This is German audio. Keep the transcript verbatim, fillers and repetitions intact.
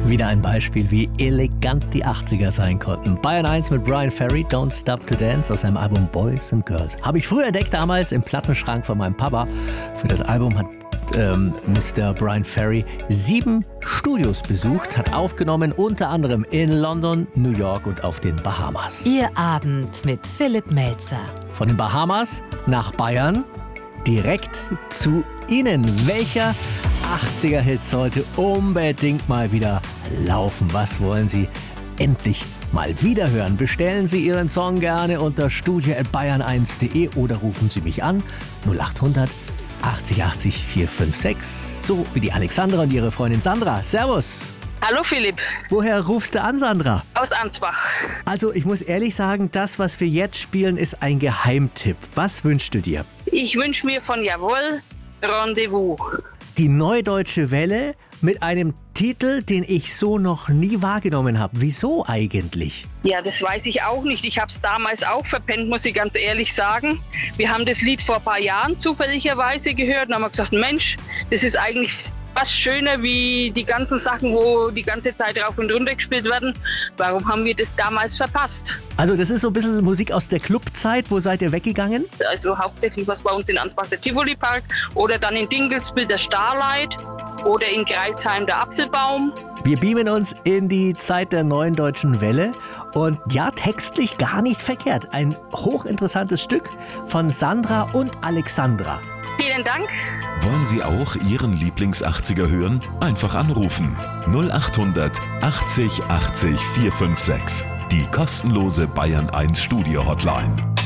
Wieder ein Beispiel, wie elegant die achtziger sein konnten. Bayern eins mit Bryan Ferry, Don't Stop to Dance aus seinem Album Boys and Girls. Habe ich früher entdeckt, damals im Plattenschrank von meinem Papa. Für das Album hat ähm, Mister Bryan Ferry sieben Studios besucht, hat aufgenommen, unter anderem in London, New York und auf den Bahamas. Ihr Abend mit Philipp Melzer. Von den Bahamas nach Bayern, direkt zu Ihnen. Welcher achtziger-Hit sollte unbedingt mal wieder laufen? Was wollen Sie endlich mal wieder hören? Bestellen Sie Ihren Song gerne unter studio at bayern eins punkt de oder rufen Sie mich an null acht hundert achtzig achtzig vier fünf sechs. So wie die Alexandra und ihre Freundin Sandra. Servus. Hallo Philipp. Woher rufst du an, Sandra? Aus Ansbach. Also ich muss ehrlich sagen, das, was wir jetzt spielen, ist ein Geheimtipp. Was wünschst du dir? Ich wünsche mir von Jawohl Rendezvous. Die Neue Deutsche Welle mit einem Titel, den ich so noch nie wahrgenommen habe. Wieso eigentlich? Ja, das weiß ich auch nicht. Ich habe es damals auch verpennt, muss ich ganz ehrlich sagen. Wir haben das Lied vor ein paar Jahren zufälligerweise gehört und haben gesagt, Mensch, das ist eigentlich fast schöner wie die ganzen Sachen, wo die ganze Zeit rauf und runter gespielt werden. Warum haben wir das damals verpasst? Also das ist so ein bisschen Musik aus der Clubzeit. Wo seid ihr weggegangen? Also hauptsächlich was bei uns in Ansbach der Tivoli Park oder dann in Dingelsbühl der Starlight oder in Greilsheim der Apfelbaum. Wir beamen uns in die Zeit der Neuen Deutschen Welle und ja, textlich gar nicht verkehrt. Ein hochinteressantes Stück von Sandra und Alexandra. Vielen Dank. Wollen Sie auch Ihren Lieblings-achtziger hören? Einfach anrufen. null acht hundert achtzig achtzig vier fünf sechs. Die kostenlose Bayern eins Studio Hotline.